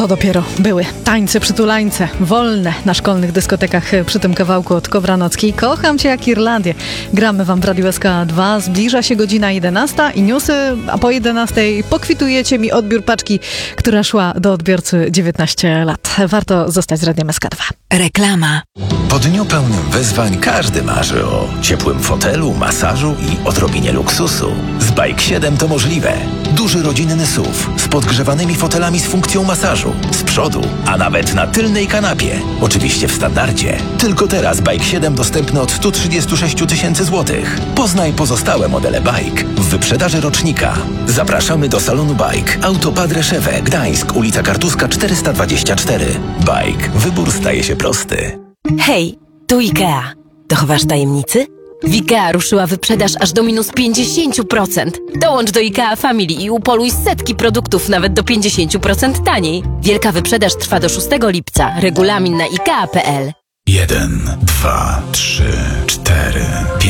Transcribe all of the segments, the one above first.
To dopiero były tańce przytulańce, wolne na szkolnych dyskotekach przy tym kawałku od Kowranockiej. Kocham cię jak Irlandię. Gramy wam w Radiu SK2. Zbliża się godzina 11 i newsy, a po 11 pokwitujecie mi odbiór paczki, która szła do odbiorcy 19 lat. Warto zostać z Radiem SK2. Reklama. Po dniu pełnym wyzwań każdy marzy o ciepłym fotelu, masażu i odrobinie luksusu. Z Bike 7 to możliwe. Duży rodzinny SUV z podgrzewanymi fotelami z funkcją masażu. Z przodu, a nawet na tylnej kanapie. Oczywiście w standardzie. Tylko teraz Bike 7 dostępny od 136 000 złotych. Poznaj pozostałe modele Bike w wyprzedaży rocznika. Zapraszamy do salonu Bike. Autopad Reszewe, Gdańsk, ulica Kartuska 424. Bike. Wybór staje się prosty. Hej, tu IKEA. Dochowasz tajemnicy? W IKEA ruszyła wyprzedaż aż do minus 50%. Dołącz do IKEA Family i upoluj setki produktów nawet do 50% taniej. Wielka wyprzedaż trwa do 6 lipca. Regulamin na IKEA.pl. 1, 2, 3, 4,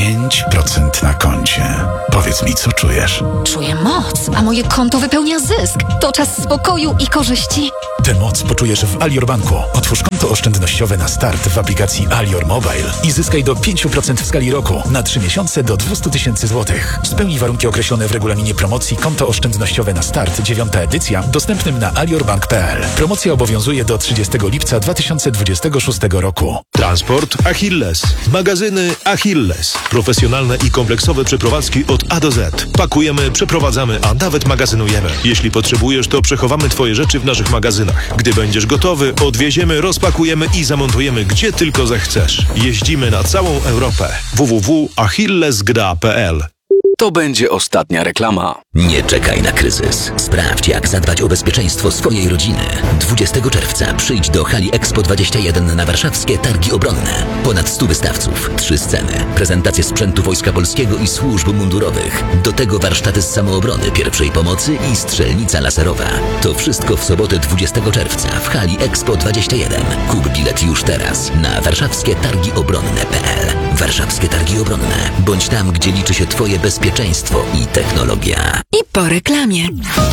5% na koncie. Powiedz mi, co czujesz? Czuję moc, a moje konto wypełnia zysk. To czas spokoju i korzyści. Tę moc poczujesz w Alior Banku. Otwórz konto oszczędnościowe na start w aplikacji Alior Mobile i zyskaj do 5% w skali roku na 3 miesiące do 200 000 złotych. Spełnij warunki określone w regulaminie promocji Konto oszczędnościowe na start 9. edycja, dostępnym na aliorbank.pl. Promocja obowiązuje do 30 lipca 2026 roku. Transport Achilles. Magazyny Achilles. Profesjonalne i kompleksowe przeprowadzki od A do Z. Pakujemy, przeprowadzamy, a nawet magazynujemy. Jeśli potrzebujesz, to przechowamy Twoje rzeczy w naszych magazynach. Gdy będziesz gotowy, odwieziemy, rozpakujemy i zamontujemy gdzie tylko zechcesz. Jeździmy na całą Europę. www.achillesgra.pl. To będzie ostatnia reklama. Nie czekaj na kryzys. Sprawdź, jak zadbać o bezpieczeństwo swojej rodziny. 20 czerwca przyjdź do hali Expo 21 na warszawskie Targi Obronne. Ponad 100 wystawców, 3 sceny, prezentacje sprzętu Wojska Polskiego i służb mundurowych. Do tego warsztaty z samoobrony, pierwszej pomocy i strzelnica laserowa. To wszystko w sobotę 20 czerwca w hali Expo 21. Kup bilet już teraz na warszawskietargiobronne.pl. Warszawskie Targi Obronne. Bądź tam, gdzie liczy się Twoje bezpieczeństwo i technologia. I po reklamie.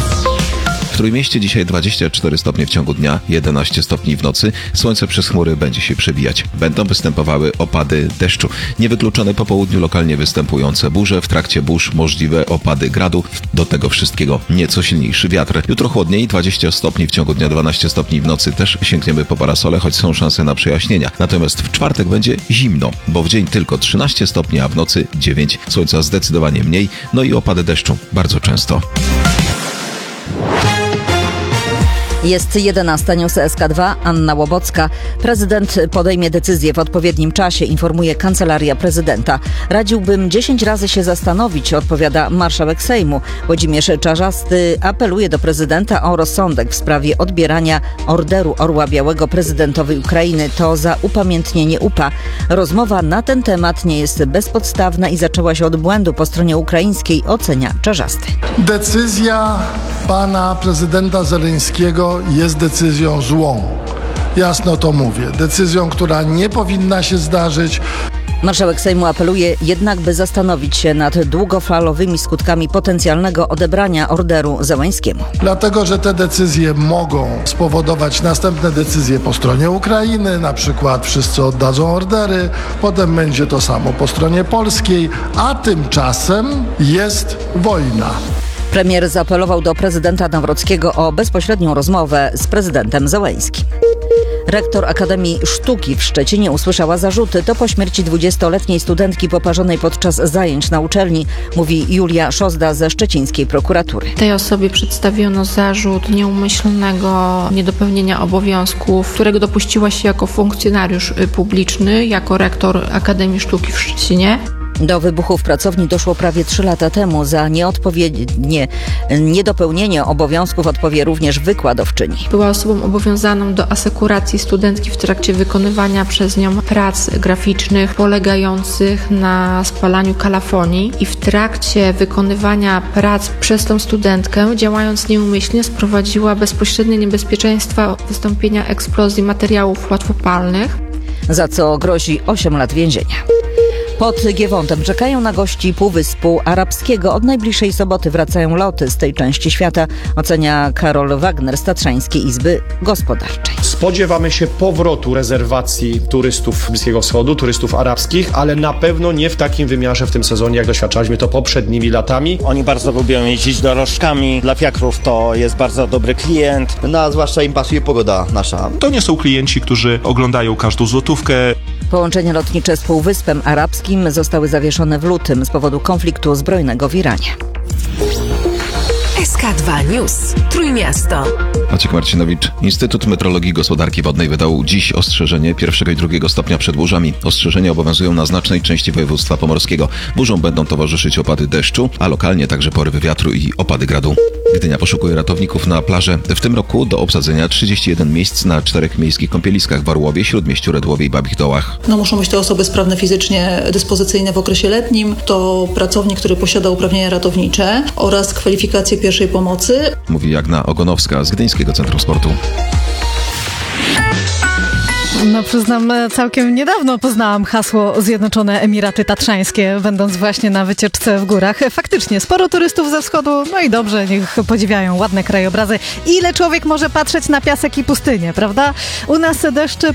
W Trójmieście dzisiaj 24 stopnie w ciągu dnia, 11 stopni w nocy. Słońce przez chmury będzie się przebijać. Będą występowały opady deszczu. Niewykluczone po południu lokalnie występujące burze. W trakcie burz możliwe opady gradu. Do tego wszystkiego nieco silniejszy wiatr. Jutro chłodniej, 20 stopni w ciągu dnia, 12 stopni w nocy. Też sięgniemy po parasole, choć są szanse na przejaśnienia. Natomiast w czwartek będzie zimno, bo w dzień tylko 13 stopni, a w nocy 9. Słońca zdecydowanie mniej. No i opady deszczu bardzo często. Jest 11, news SK2, Anna Łobocka. Prezydent podejmie decyzję w odpowiednim czasie, informuje Kancelaria Prezydenta. Radziłbym 10 razy się zastanowić, odpowiada marszałek Sejmu. Włodzimierz Czarzasty apeluje do prezydenta o rozsądek w sprawie odbierania Orderu Orła Białego prezydentowi Ukrainy. To za upamiętnienie UPA. Rozmowa na ten temat nie jest bezpodstawna i zaczęła się od błędu po stronie ukraińskiej, ocenia Czarzasty. Decyzja pana prezydenta Zeleńskiego jest decyzją złą. Jasno to mówię. Decyzją, która nie powinna się zdarzyć. Marszałek Sejmu apeluje jednak, by zastanowić się nad długofalowymi skutkami potencjalnego odebrania orderu Zełańskiemu. Dlatego, że te decyzje mogą spowodować następne decyzje po stronie Ukrainy, na przykład wszyscy oddadzą ordery, potem będzie to samo po stronie polskiej, a tymczasem jest wojna. Premier zaapelował do prezydenta Nawrockiego o bezpośrednią rozmowę z prezydentem Zełańskim. Rektor Akademii Sztuki w Szczecinie usłyszała zarzuty. To po śmierci 20-letniej studentki poparzonej podczas zajęć na uczelni, mówi Julia Szozda ze szczecińskiej prokuratury. Tej osobie przedstawiono zarzut nieumyślnego niedopełnienia obowiązków, którego dopuściła się jako funkcjonariusz publiczny, jako rektor Akademii Sztuki w Szczecinie. Do wybuchu w pracowni doszło prawie 3 lata temu. Za niedopełnienie obowiązków odpowie również wykładowczyni. Była osobą obowiązaną do asekuracji studentki w trakcie wykonywania przez nią prac graficznych polegających na spalaniu kalafonii i w trakcie wykonywania prac przez tą studentkę, działając nieumyślnie, sprowadziła bezpośrednie niebezpieczeństwa wystąpienia eksplozji materiałów łatwopalnych. Za co grozi 8 lat więzienia. Pod Giewątem czekają na gości Półwyspu Arabskiego. Od najbliższej soboty wracają loty z tej części świata, ocenia Karol Wagner z Tatrzańskiej Izby Gospodarczej. Spodziewamy się powrotu rezerwacji turystów Bliskiego Wschodu, turystów arabskich, ale na pewno nie w takim wymiarze w tym sezonie, jak doświadczaliśmy to poprzednimi latami. Oni bardzo lubią jeździć dorożkami. Dla fiakrów to jest bardzo dobry klient. No, a zwłaszcza im pasuje pogoda nasza. To nie są klienci, którzy oglądają każdą złotówkę. Połączenia lotnicze z Półwyspem Arabskim zostały zawieszone w lutym z powodu konfliktu zbrojnego w Iranie. SK2 News. Trójmiasto. Maciek Marcinowicz. Instytut Meteorologii i Gospodarki Wodnej wydał dziś ostrzeżenie 1. i 2. stopnia przed burzami. Ostrzeżenia obowiązują na znacznej części województwa pomorskiego. Burzom będą towarzyszyć opady deszczu, a lokalnie także porywy wiatru i opady gradu. Gdynia poszukuje ratowników na plażę. W tym roku do obsadzenia 31 miejsc na 4 miejskich kąpieliskach w Orłowie, Śródmieściu, Redłowie i Babich Dołach. Muszą być to osoby sprawne fizycznie, dyspozycyjne w okresie letnim. To pracownik, który posiada uprawnienia ratownicze oraz kwalifikacje pierwszej pomocy. Mówi Jagna Ogonowska z Gdyńskiego Centrum Sportu. No przyznam, całkiem niedawno poznałam hasło Zjednoczone Emiraty Tatrzańskie, będąc właśnie na wycieczce w górach. Faktycznie, sporo turystów ze wschodu, no i dobrze, niech podziwiają ładne krajobrazy. Ile człowiek może patrzeć na piasek i pustynię, prawda? U nas deszcz